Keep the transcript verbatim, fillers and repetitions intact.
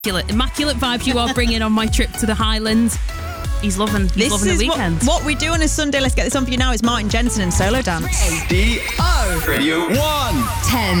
Immaculate, immaculate vibes you are bringing on my trip to the Highlands. He's loving, he's this loving the is weekend. What, what we do on a Sunday, let's get this on for you now, is Martin Jensen and Solo Dance. D O Radio one. ten.